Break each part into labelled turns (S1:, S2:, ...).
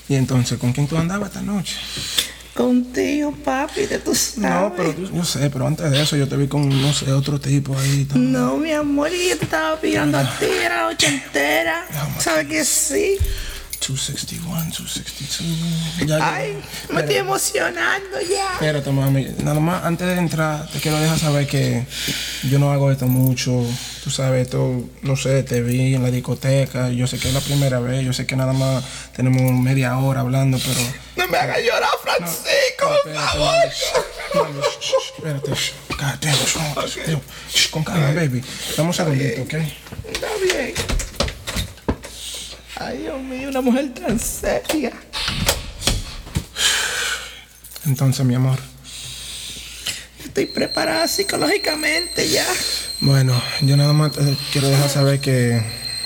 S1: Y entonces, ¿con quién tú andabas esta noche?
S2: Contigo, papi, de tú sabes.
S1: No, pero yo sé, pero antes de eso yo te vi con, no sé, otro tipo ahí. También.
S2: No, mi amor, y yo te estaba pillando a ti, era la noche entera. ¿Sabes que sí?
S1: 261, 262. Ya,
S2: Ay, me estoy emocionando ya.
S1: Espérate, mami. Nada más, antes de entrar, te quiero dejar saber que yo no hago esto mucho. Tú sabes, esto, no sé, te vi en la discoteca. Yo sé que es la primera vez. Yo sé que nada más tenemos media hora hablando, pero...
S2: No me hagas llorar, Francisco, por favor.
S1: Mami, espérate. God damn, what's wrong with this? Shh, con calma, baby. Dame un segundito, ¿ok?
S2: Está bien. Ay, Dios mío, una mujer tan seria.
S1: Entonces, mi amor.
S2: Estoy preparada psicológicamente ya.
S1: Bueno, yo nada más te quiero dejar saber que...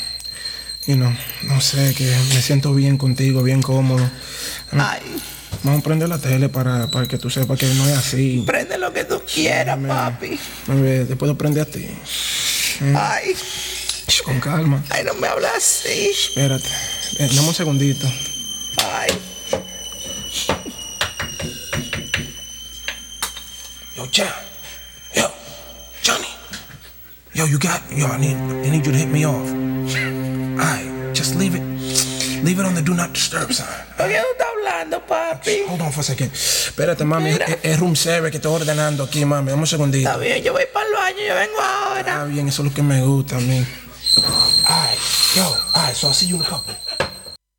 S1: no sé, que me siento bien contigo, bien cómodo.
S2: Ay,
S1: Vamos a prender la tele para que tú sepas que no es así.
S2: prende lo que tú quieras, papi.
S1: Te puedo prender a ti.
S2: Ay,
S1: Shh, con calma.
S2: ay, no me hablas así.
S1: Espérate. Dame un segundito.
S2: Ay,
S1: Yo, Johnny. Yo, I need you to hit me off. Alright, just leave it on the do not disturb sign.
S2: ¿por qué tú estás hablando, papi?
S1: Hold on for a second. Espérate, mami,
S2: Mira.
S1: es room service que estoy ordenando aquí, mami. Dame un segundito.
S2: Está bien, yo voy para el baño, yo vengo ahora.
S1: Está bien, eso es lo que me gusta a mí. Alright, so I'll see you in a couple.